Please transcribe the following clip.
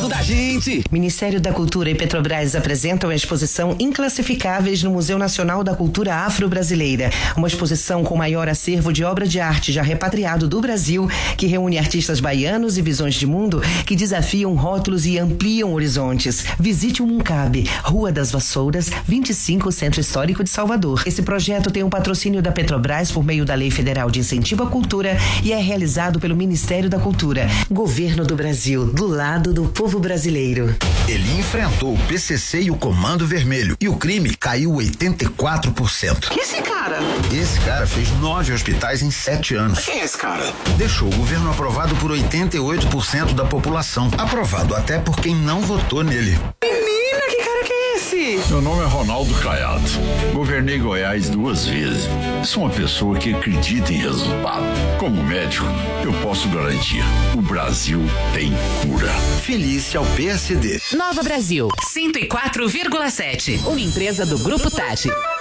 da gente. Ministério da Cultura e Petrobras apresentam a exposição Inclassificáveis no Museu Nacional da Cultura Afro-Brasileira. Uma exposição com o maior acervo de obra de arte já repatriado do Brasil, que reúne artistas baianos e visões de mundo que desafiam rótulos e ampliam horizontes. Visite o Muncabe, Rua das Vassouras, 25, Centro Histórico de Salvador. Esse projeto tem um patrocínio da Petrobras por meio da Lei Federal de Incentivo à Cultura e é realizado pelo Ministério da Cultura. Governo do Brasil, do lado do povo brasileiro. Ele enfrentou o PCC e o Comando Vermelho e o crime caiu 84%. Que esse cara? Esse cara fez 9 hospitais em 7 anos. Quem é esse cara? Deixou o governo aprovado por 88% da população. Aprovado até por quem não votou nele. Menina, que cara que é esse? Meu nome é Ronaldo Caiado. Governei Goiás 2 vezes. Sou uma pessoa que acredita em resultado. Como médico, eu posso garantir: o Brasil tem cura. Felice ao PSD. Nova Brasil, 104,7. Uma empresa do Grupo Tati.